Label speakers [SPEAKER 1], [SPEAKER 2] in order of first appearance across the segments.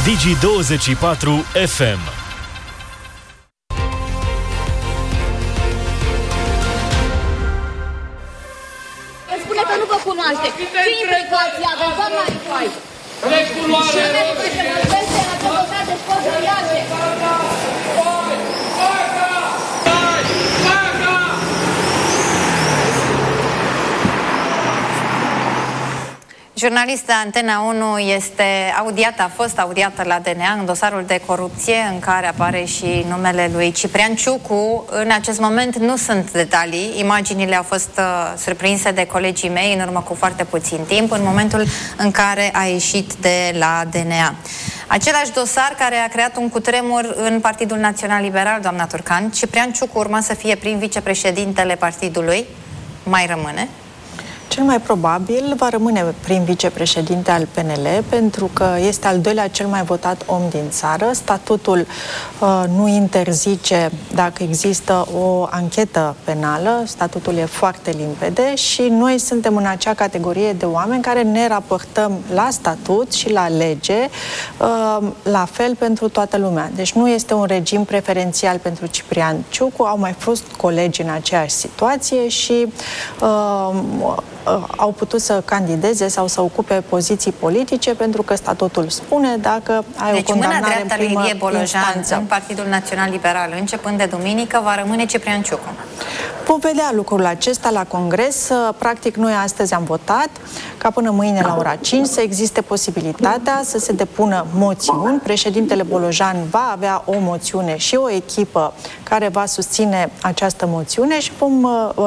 [SPEAKER 1] Digi24 FM.
[SPEAKER 2] Spune că nu vă cunoaște. Ce implicații aveți, doamna Rifai? Recunoare!
[SPEAKER 3] Jurnalista Antena 1 este audiată, a fost audiată la DNA în dosarul de corupție în care apare și numele lui Ciprian Ciucu. În acest moment nu sunt detalii. Imaginile au fost surprinse de colegii mei în urmă cu foarte puțin timp, în momentul în care a ieșit de la DNA. Același dosar care a creat un cutremur în Partidul Național Liberal, doamna Turcan. Ciprian Ciucu urma să fie prim vicepreședintele partidului. Mai rămâne?
[SPEAKER 4] Cel mai probabil va rămâne prim vicepreședinte al PNL, pentru că este al doilea cel mai votat om din țară. Statutul nu interzice dacă există o anchetă penală, statutul e foarte limpede și noi suntem în acea categorie de oameni care ne raportăm la statut și la lege, la fel pentru toată lumea. Deci nu este un regim preferențial pentru Ciprian Ciucu, au mai fost colegi în aceeași situație și au putut să candideze sau să ocupe poziții politice pentru că statutul spune dacă ai o condamnare în primă instanță.
[SPEAKER 3] În Partidul Național Liberal, începând de duminică, va rămâne Ciprian Ciucu.
[SPEAKER 4] Vom vedea lucrul acesta la Congres. Practic, noi astăzi am votat ca până mâine la ora 5 să existe posibilitatea să se depună moțiuni. Președintele Bolojan va avea o moțiune și o echipă care va susține această moțiune și vom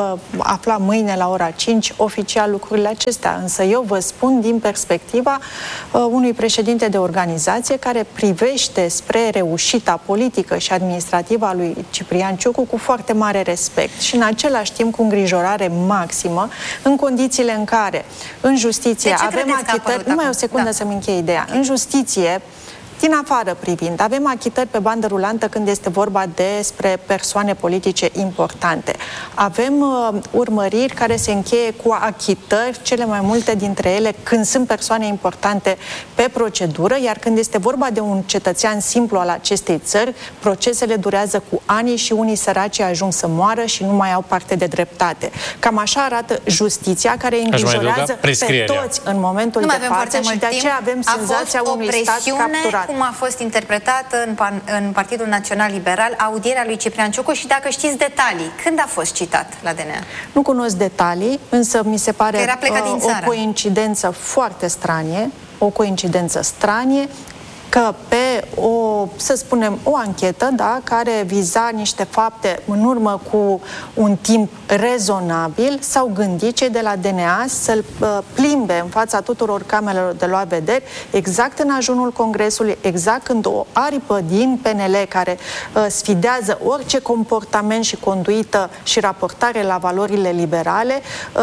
[SPEAKER 4] afla mâine la ora 5 oficial lucrurile acestea. Însă eu vă spun din perspectiva unui președinte de organizație care privește spre reușita politică și administrativă a lui Ciprian Ciucu cu foarte mare respect și în același timp cu îngrijorare maximă în condițiile în care în justiție avem achitări... Numai o secundă să-mi închei ideea. În justiție, din afară privind, avem achitări pe bandă rulantă când este vorba despre persoane politice importante. Avem urmăriri care se încheie cu achitări, cele mai multe dintre ele când sunt persoane importante pe procedură, iar când este vorba de un cetățean simplu al acestei țări, procesele durează cu ani și unii săraci ajung să moară și nu mai au parte de dreptate. Cam așa arată justiția, care îngrijorează pe toți în momentul de față și de aceea avem senzația unui stat capturat.
[SPEAKER 3] Cum a fost interpretată în Partidul Național Liberal audierea lui Ciprian Ciucu și dacă știți detalii, când a fost citat la DNA?
[SPEAKER 4] Nu cunosc detalii, însă mi se pare o coincidență foarte stranie, o coincidență stranie, că pe să spunem, o anchetă, da, care viza niște fapte în urmă cu un timp rezonabil, s-au gândit cei de la DNA să-l plimbe în fața tuturor camerelor de luat vederi, exact în ajunul Congresului, exact când o aripă din PNL care sfidează orice comportament și conduită și raportare la valorile liberale,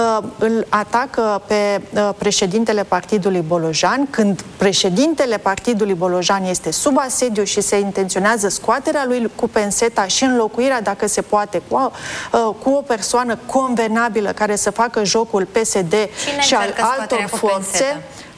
[SPEAKER 4] îl atacă pe președintele Partidului Bolojan, când președintele Partidului Bolojan este sub asediu și se intenționează scoaterea lui cu penseta și înlocuirea, dacă se poate, cu o persoană convenabilă care să facă jocul PSD și al altor forțe.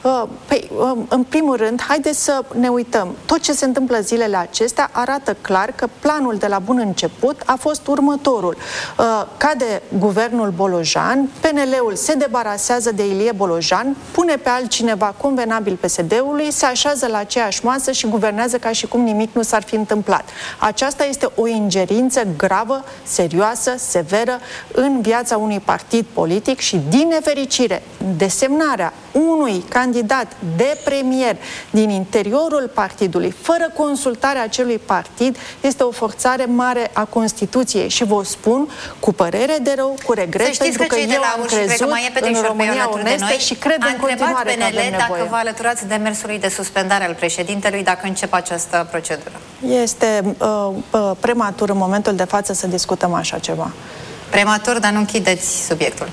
[SPEAKER 4] În primul rând, haideți să ne uităm. Tot ce se întâmplă zilele acestea arată clar că planul de la bun început a fost următorul. Cade guvernul Bolojan, PNL-ul se debarasează de Ilie Bolojan, pune pe altcineva convenabil PSD-ului, se așează la aceeași masă și guvernează ca și cum nimic nu s-ar fi întâmplat. Aceasta este o ingerință gravă, serioasă, severă în viața unui partid politic și, din nefericire, desemnarea unui candidat de premier din interiorul partidului, fără consultarea acelui partid, este o forțare mare a Constituției și vă spun cu părere de rău, cu regret, pentru că eu am crezut în România onestă și cred în continuare că avem nevoie.
[SPEAKER 3] Dacă vă alăturați demersului de suspendare al președintelui dacă începe această procedură.
[SPEAKER 4] Este prematur în momentul de față să discutăm așa ceva.
[SPEAKER 3] Prematur, dar nu închideți subiectul.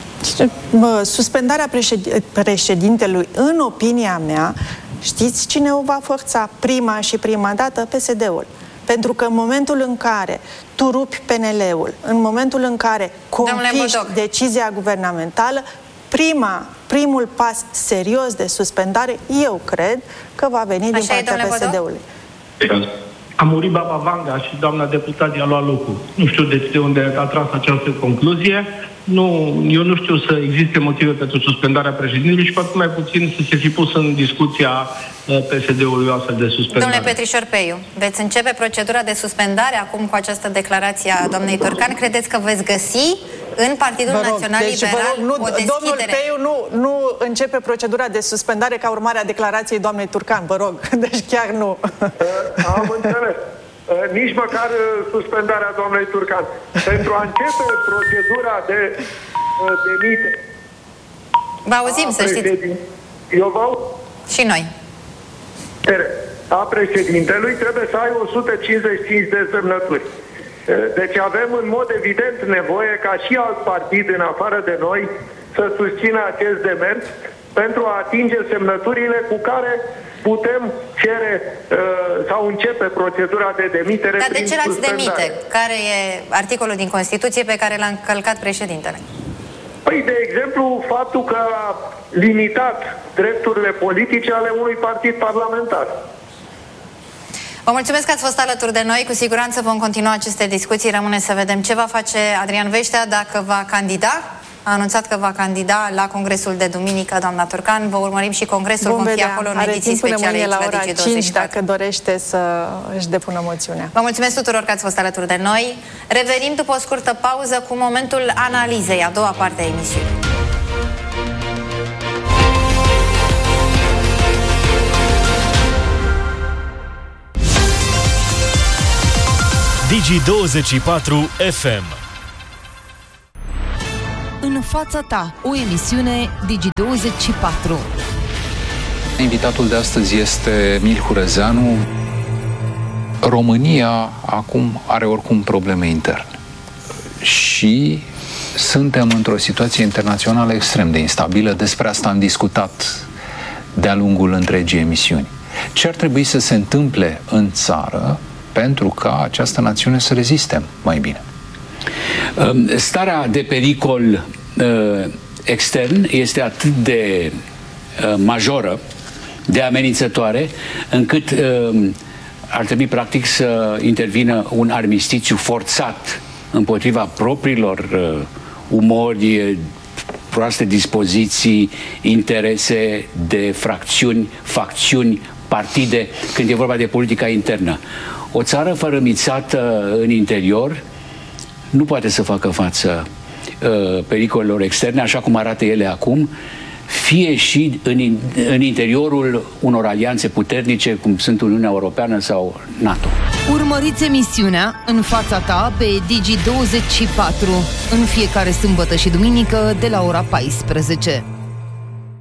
[SPEAKER 4] Suspendarea președintelui, în opinia mea, știți cine o va forța prima dată? PSD-ul. Pentru că în momentul în care tu rupi PNL-ul, în momentul în care confiști decizia guvernamentală, primul pas serios de suspendare, eu cred că va veni din partea PSD-ului.
[SPEAKER 1] A murit Baba Vanga și doamna deputat i-a luat locul. Nu știu de unde a tras această concluzie. Eu nu știu să existe motive pentru suspendarea președintelui și poate mai puțin să se fi pus în discuția PSD-ului o astfel de suspendare.
[SPEAKER 3] Domnule Petrișor Peiu, veți începe procedura de suspendare acum cu această declarație a doamnei Turcan? Credeți că veți găsi în Partidul Național Liberal o deschidere?
[SPEAKER 4] Domnul Peiu nu începe procedura de suspendare ca urmare a declarației doamnei Turcan, vă rog. Deci chiar nu.
[SPEAKER 5] Am înțeles. Nici măcar suspendarea doamnei Turcan. Pentru a începe procedura de demitere.
[SPEAKER 3] Vă auzim, să știți.
[SPEAKER 5] Eu vă
[SPEAKER 3] și noi.
[SPEAKER 5] A președintelui trebuie să ai 155 de semnături. Deci avem în mod evident nevoie ca și alt partid în afară de noi să susțină acest demers pentru a atinge semnăturile cu care putem cere sau începe procedura de demitere.
[SPEAKER 3] Dar de ce l-ați demite? Care e articolul din Constituție pe care l-a încălcat președintele?
[SPEAKER 5] Păi, de exemplu, faptul că a limitat drepturile politice ale unui partid parlamentar.
[SPEAKER 3] Vă mulțumesc că ați fost alături de noi. Cu siguranță vom continua aceste discuții. Rămâne să vedem ce va face Adrian Veștea, dacă va candida. A anunțat că va candida la congresul de duminică, doamna Turcan. Vă urmărim și congresul. Vom fi acolo în ediții speciale aici la
[SPEAKER 4] ora
[SPEAKER 3] Digi24.
[SPEAKER 4] 5 dacă dorește să își depună moțiunea.
[SPEAKER 3] Vă mulțumesc tuturor că ați fost alături de noi. Revenim după o scurtă pauză cu momentul analizei, a doua parte a emisiunii.
[SPEAKER 6] Digi24 FM.
[SPEAKER 7] În fața ta, o emisiune Digi24.
[SPEAKER 8] Invitatul de astăzi este Emil Hurezeanu. România acum are oricum probleme interne și suntem într-o situație internațională extrem de instabilă. Despre asta am discutat de-a lungul întregii emisiuni. Ce ar trebui să se întâmple în țară pentru ca această națiune să reziste mai bine?
[SPEAKER 9] Starea de pericol extern este atât de majoră, de amenințătoare, încât ar trebui practic să intervină un armistițiu forțat împotriva propriilor umori, proaste dispoziții, interese de fracțiuni, facțiuni, partide, când e vorba de politica internă. O țară fărâmițată în interior nu poate să facă față pericolelor externe, așa cum arată ele acum, fie și în interiorul unor alianțe puternice, cum sunt Uniunea Europeană sau NATO.
[SPEAKER 7] Urmăriți emisiunea În fața ta pe Digi24 în fiecare sâmbătă și duminică de la ora 14.